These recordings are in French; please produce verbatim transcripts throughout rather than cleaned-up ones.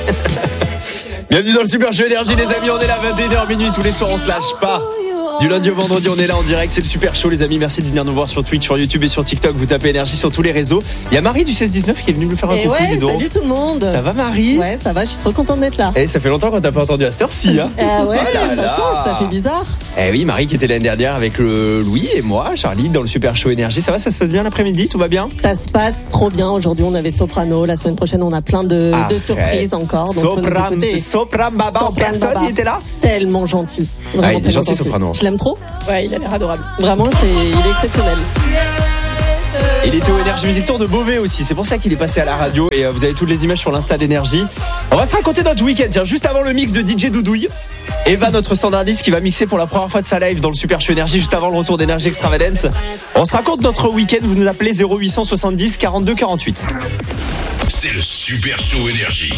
Bienvenue dans le Super Show Énergie les amis, on est là vingt et une heures minuit tous les soirs, on se lâche pas. Du lundi au vendredi, on est là en direct, c'est le Super Show les amis, merci de venir nous voir sur Twitch, sur YouTube et sur TikTok, vous tapez Énergie sur tous les réseaux. Il y a Marie du seize dix-neuf qui est venue nous faire un et coucou. Ouais, salut tout le monde. Ça va Marie? Ouais, ça va, je suis trop contente d'être là. Et ça fait longtemps qu'on t'a pas entendu à cette heure-ci hein. Euh, ouais, oh là ça là. change, ça fait bizarre. Eh oui, Marie qui était l'année dernière avec le Louis et moi, Charlie, dans le Super Show Énergie. Ça va, ça se passe bien l'après-midi, tout va bien? Ça se passe trop bien, aujourd'hui on avait Soprano, la semaine prochaine on a plein de, de surprises encore. Donc Sopran, faut nous écouter. Sopran Baba, Sopran personne Baba. il était là? Tellement gentil. Vraiment Ah, il est tellement gentil, Soprano. Je l'aime trop. Ouais, il a l'air adorable. Vraiment, c'est, il est exceptionnel. Il était au Énergie Music Tour de Beauvais aussi, c'est pour ça qu'il est passé à la radio et euh, vous avez toutes les images sur l'Insta d'Énergie. On va se raconter notre week-end, tiens, juste avant le mix de D J Doudouille. Eva, notre standardiste, qui va mixer pour la première fois de sa live dans le Super Show Énergie juste avant le retour d'Énergie Extravagance. On se raconte notre week-end, vous nous appelez zéro huit cent soixante-dix quarante-deux quarante-huit. C'est le Super Show Énergie.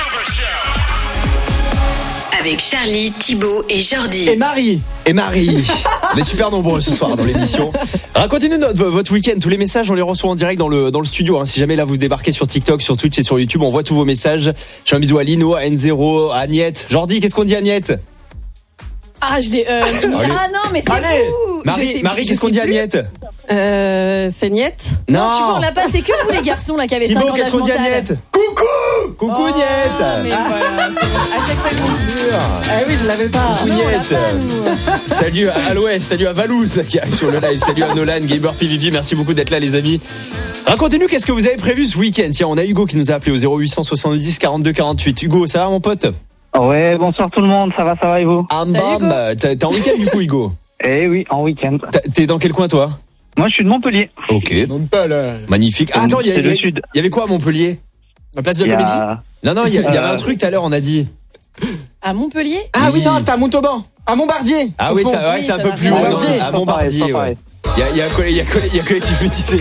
Avec Charlie, Thibaut et Jordi. Et Marie. Et Marie. On est super nombreux ce soir dans l'émission. Racontez-nous notre, votre week-end. Tous les messages, on les reçoit en direct dans le, dans le studio. Hein. Si jamais là vous débarquez sur TikTok, sur Twitch et sur YouTube, on voit tous vos messages. Je fais un bisou à Lino, à N zéro, à Agnette. Jordi, qu'est-ce qu'on dit Agnette? Ah, je l'ai. Euh, ah non, mais c'est Allez. fou. Marie, Je sais- Marie je qu'est-ce qu'on sais dit à plus. Agnette? Euh, c'est Niette. Non, tu vois, on l'a pas. C'est que vous les garçons là qui avez Thibaut, cinq ans qu'est-ce d'âge qu'on dit à mental. Agnette? Coucou. Coucou Oh, Agnette. mais voilà, c'est bon. À chaque fois qu'on se Ah oui, je l'avais pas. Non, on l'a Agnette. pas, nous. Salut à Alouette, salut à Valouz qui arrive sur le live, salut à Nolan, Gamer P V P, merci beaucoup d'être là les amis. Racontez-nous qu'est-ce que vous avez prévu ce week-end. Tiens, on a Hugo qui nous a appelé au zéro huit cent soixante-dix quarante-deux quarante-huit. Hugo, ça va mon pote? Ouais, bonsoir tout le monde, ça va, ça va et vous? Ah, Salut, bam. Hugo. T'es t'es en week-end du coup Hugo? Eh oui, en week-end. T'as- T'es dans quel coin toi? Moi, je suis de Montpellier. Ok. Magnifique. Ah, attends, il y, C'est a- le il y a- sud. il y avait quoi à Montpellier? La place de Il y la Comédie? a... Non, non, il y, a- il y avait Euh, un truc tout à l'heure, on a dit. À Montpellier. Ah oui, Oui. non, c'était à Montauban, à Montbardier. Ah au oui, fond. ça, ouais, Oui, c'est un ça peu va. plus haut. Montbardier. non, À Montbardier, Pas pareil, ouais. Il y a, il y a, coll- il y a, coll- il y a collectif métissé.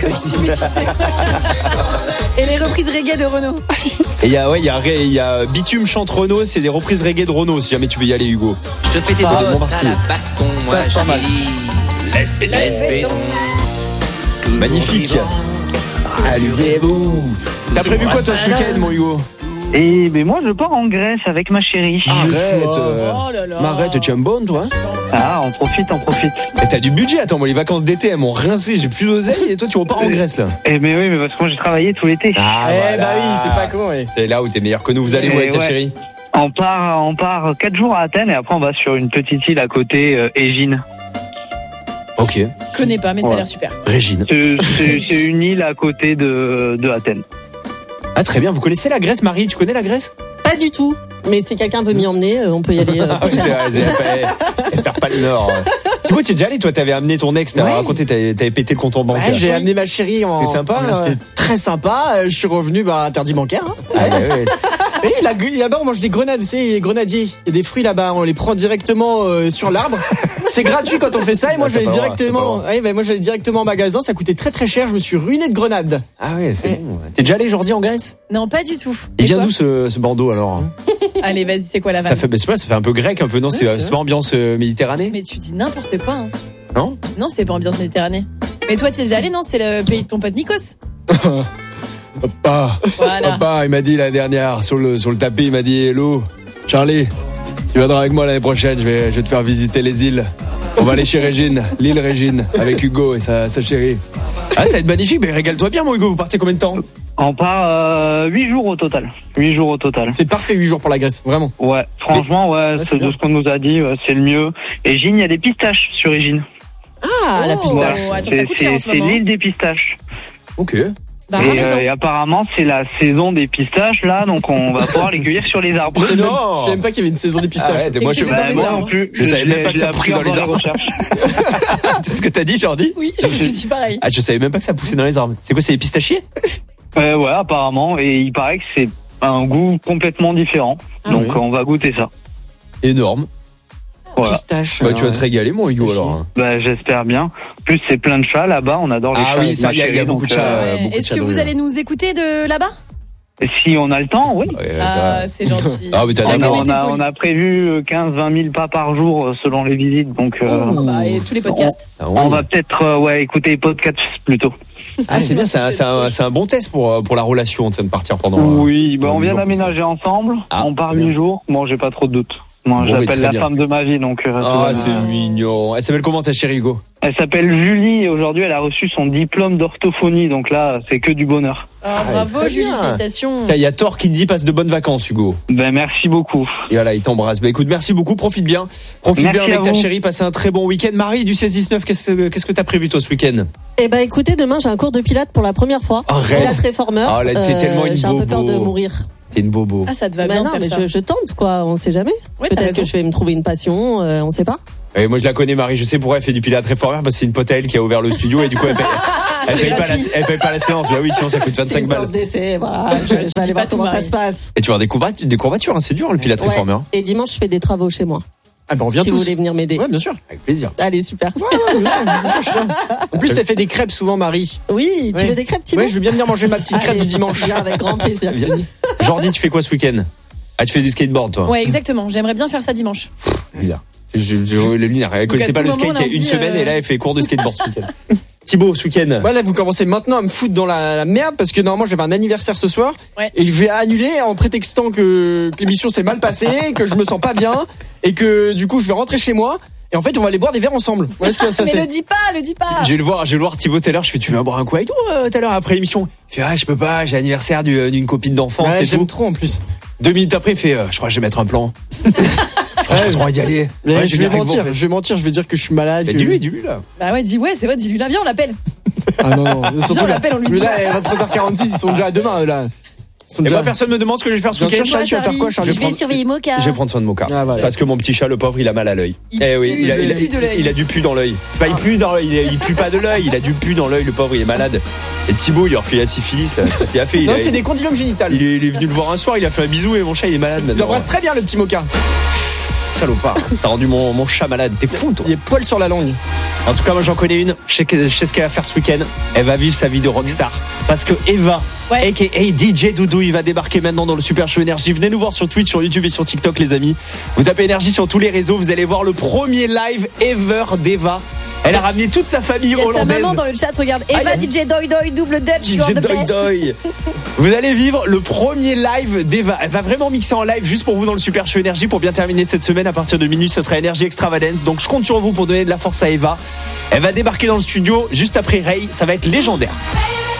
Et les reprises reggae de Renault. Et il y a, ouais, il y a, Ré- il y a Bitume chante Renault, c'est des reprises reggae de Renault, si jamais tu veux y aller, Hugo. Je te fais tes Ah, doigts bon parti. à la baston, moi Pas- pas mal. chérie. Laisse béton. Magnifique. Allumez-vous. T'as prévu quoi, toi, ce week-end, mon Hugo? Et ben moi, je pars en Grèce avec ma chérie. Arrête. euh, Oh là là. mais arrête, tu es un bon, toi? Ah, on profite, on profite. Et t'as du budget, attends, moi, les vacances d'été, elles m'ont rincé, j'ai plus d'oseille, et toi, tu repars en Grèce, là. Eh ben oui, mais parce que moi, j'ai travaillé tout l'été. Ah, Eh bah oui, c'est pas con, ouais. C'est là où t'es meilleur que nous. Vous allez où Eh avec ta ouais. chérie? On part, on part quatre jours à Athènes et après, on va sur une petite île à côté, euh, Égine. Ok. Je connais pas, mais ça a Ouais. l'air super. Régine. C'est- C'est c'est une île à côté de, de Athènes. Ah, très bien. Vous connaissez la Grèce, Marie? Tu connais la Grèce? Pas du tout. Mais si quelqu'un veut m'y emmener, euh, on peut y aller euh, Ah oui, c'est prochainement. vrai, elle, elle- elle perd pas le nord. Thibaut, t'es déjà allé, toi, t'avais amené ton ex, t'avais Ouais. raconté, t'avais, t'avais pété le compte en banque. Ouais, j'ai amené ma chérie en. C'était sympa, Ouais, euh. C'était très sympa. euh, Je suis revenu, bah, interdit bancaire. Hein. Ah, ouais, ouais. Et là, là-bas, on mange des grenades, vous savez, les grenadiers. Il y a des fruits là-bas, on les prend directement euh, sur l'arbre. C'est gratuit quand on fait ça. Et moi, Ah, j'allais t'as pas le droit, directement. t'as pas Ouais, bah, moi, j'allais directement au magasin. Ça coûtait très très cher. Je me suis ruiné de grenades. Ah ouais, c'est Ouais. bon. ouais. T'es déjà allé, Jordi, en Grèce? Non, pas du tout. Il Et vient toi d'où ce, ce Bordeaux, alors? Allez, vas-y, c'est quoi la Ça vanne? fait, bah, c'est pas, ça fait un peu grec, un peu, non? Ouais, c'est, c'est c'est vrai. pas ambiance euh, méditerranée? Mais tu dis n'importe quoi. Hein. Non? Non, c'est pas ambiance méditerranée. Mais toi, tu es déjà allé, non? C'est le pays de ton pote Nikos. Papa, Voilà. papa, il m'a dit la dernière, sur le, sur le tapis, il m'a dit, hello, Charlie, tu viendras avec moi l'année prochaine, je vais, je vais te faire visiter les îles. On va aller chez Régine, l'île Régine, avec Hugo et sa, sa chérie. Ah, ça va être magnifique, mais régale-toi bien, mon Hugo, vous partez combien de temps? On part euh, huit jours au total. huit jours au total. C'est parfait, huit jours pour la Grèce, vraiment. Ouais, franchement, ouais, Ouais, c'est c'est de bien. ce qu'on nous a dit, ouais, c'est le mieux. Égine, il y a des pistaches sur Égine. Ah, la Oh. pistache. Oh, attends, ça C'est coûte cher en c'est- ce c'est moment. l'île des pistaches. Ok. Bah, et, ramène-en. euh, et apparemment, c'est la saison des pistaches là, donc on va pouvoir les cueillir sur les arbres. Je sais même, Non. je sais même pas qu'il y avait une saison des pistaches. Arrête, moi, Et je, que c'est Bah, dans les moi arbres. non plus. Je savais même pas que l'ai- ça je l'ai poussait dans appris les en arbres. faisant des recherches. c'est ce que t'as dit, Jordi? Oui, je me dis pareil. Ah, je savais même pas que ça poussait dans les arbres. C'est quoi, c'est les pistachiers? Euh, ouais, apparemment, et il paraît que c'est un goût complètement différent. Ah donc oui. on va goûter ça. Énorme. Voilà. Pistache. Bah, tu vas euh, te régaler, mon Hugo, alors. hein. Bah, j'espère bien. En plus, c'est plein de chats là-bas. On adore les Ah chats. oui, avec ça, ma il y a- il y a chérie, beaucoup de donc, chats. euh, Euh, Ouais. beaucoup de Est-ce que chats vous dans- allez nous écouter de là-bas? Si on a le temps, oui. Ouais, Ah, ça- c'est gentil. Ah, mais t'as Ah, d'accord. mais on, t'es a, poli. on a prévu quinze à vingt mille pas par jour euh, selon les visites, donc euh, Bah, et tous les podcasts. Ah, oui. on va peut-être euh, ouais, écouter les podcasts plutôt. Ah, c'est bien, c'est un, c'est un, c'est un bon test pour, euh, pour la relation, de partir pendant. euh, Oui, bah, pendant on huit vient jours, d'aménager ensemble, Ah, on part bien. huit jours, moi j'ai pas trop de doutes. Moi Bon, je mais l'appelle très la bien. femme de ma vie, donc euh, tout Ah, va bien. c'est mignon. Elle s'appelle comment ta chérie Hugo? Elle s'appelle Julie et aujourd'hui elle a reçu son diplôme d'orthophonie, donc là c'est que du bonheur. Ah, bravo, très Julie, bien. félicitations. Tiens, il y a Thor qui te dit passe de bonnes vacances, Hugo. Ben merci beaucoup. Et voilà, il t'embrasse. Bah écoute, merci beaucoup, profite bien. Profite Merci bien avec à ta vous. chérie, passez un très bon week-end. Marie du seize dix-neuf, qu'est-ce que qu'est-ce que t'as prévu toi ce week-end? Eh ben écoutez, demain j'ai un cours de pilates pour la première fois. Arrête. Pilates réformeur. Ah, là, t'es tellement une J'ai un peu peur bobo. de mourir. T'es une bobo. Ah, ça te va Bah bien de non, faire mais ça. je, je tente quoi, on sait jamais. Ouais, t'as Peut-être raison. que je vais me trouver une passion, euh, on sait pas. Et moi je la connais Marie, je sais pourquoi elle fait du pilates réformeur parce que c'est une pote à elle qui a ouvert le studio et du coup elle paye, elle paye, pas, la, gratuit. elle paye pas la séance. Bah oui, sinon ça coûte C'est vingt-cinq une balles. séance d'essai, voilà. Je, je vais Dis aller pas voir tout, comment ça Marie. se passe. Et tu vas avoir des courbatures, des courbatures, hein, c'est dur le pilates Ouais. réformeur. Et dimanche je fais des travaux chez moi. Ah ben on vient Si tous. vous voulez venir m'aider. Ouais, bien sûr. Avec plaisir. Allez, super. En plus, elle fait des crêpes souvent, Marie. Oui, tu Ouais. veux des crêpes, Thibaut? Ouais, je veux bien venir manger ma petite crêpe Allez, du dimanche. Là, avec grand plaisir. Jordi, tu fais quoi ce week-end? Ah, tu fais du skateboard toi? Ouais, exactement. J'aimerais bien faire ça dimanche. Bizarre. Je, je, je, le mien, elle connaissait à pas tout le moment, skate il y a lundi, une semaine euh, et là elle fait cours de skateboard ce week-end. Thibaut, ce week-end. Voilà, vous commencez maintenant à me foutre dans la, la merde parce que normalement j'avais un anniversaire ce soir Ouais. et je vais annuler en prétextant que, que l'émission s'est mal passée, que je me sens pas bien et que du coup je vais rentrer chez moi et en fait on va aller boire des verres ensemble. Voilà ce qui va se Mais passer. le dis pas, le dis pas. Je vais le voir, je vais le voir Thibaut tout à l'heure. Je fais, tu veux boire un coup avec nous euh, tout à l'heure après l'émission? Il fait, ah, je peux pas, j'ai l'anniversaire du- d'une copine d'enfance Ouais, et j'aime tout. trop en plus. Deux minutes après, il fait, euh, je crois que je vais mettre un plan. je crois que j'ai trop envie d'y aller. Mais Ouais, je vais venir avec mentir, vous. je vais mentir, je vais dire que je suis malade. Mais que- dis-lui, dis-lui là. Bah ouais, dis ouais, c'est vrai, dis-lui là, viens, on l'appelle. Ah non, non. Surtout on là, l'appelle, on lui mais dit. là, il est vingt-trois heures quarante-six, ils sont déjà à demain eux, là. Ils sont Et déjà- moi, personne me demande ce que je vais faire ce Bien week-end. sûr, Charlie, tu vas faire quoi, Charlie? Je vais prendre- surveiller Moka. Je vais prendre soin de Moka. Ah, voilà. Parce que mon petit chat, le pauvre, il a mal à l'œil. Il Eh oui, pue il a, de- il a- il pue de l'œil. il a du pu dans l'œil. C'est pas, il pue dans l'œil, il, il pue pas de l'œil, il a du pu dans l'œil, le pauvre, il est malade. Et Thibaut, il a refait la syphilis, là. Qu'est-ce qu'il a fait? Il, Non, a- c'est des condylomes génitales. il est, il est venu le voir un soir, il a fait un bisou et mon chat, il est malade Il maintenant. embrasse très bien le petit Moka. Salopard. T'as rendu mon, mon chat malade. T'es fou, toi. Il est poil sur la langue. En tout cas, moi, j'en connais une. Je sais, que- je sais ce qu'elle va faire ce week-end. Elle va vivre sa vie de rockstar. Parce que Eva, Ouais. aka D J Doudou, il va débarquer maintenant dans le Super Show Énergie. Venez nous voir sur Twitch, sur YouTube et sur TikTok, les amis. Vous tapez Énergie sur tous les réseaux. Vous allez voir le premier live ever d'Eva. Elle a ramené toute sa famille Il y a sa hollandaise. maman dans le chat, regarde. Ah, Eva, il y a- D J Doi Doi, double Dutch, you are D J the Doi best. Doi. Vous allez vivre le premier live d'Eva. Elle va vraiment mixer en live juste pour vous dans le Super Show Énergie pour bien terminer cette semaine. À partir de minuit, ça sera Énergie Extravagance. Donc je compte sur vous pour donner de la force à Eva. Elle va débarquer dans le studio juste après Ray. Ça va être légendaire.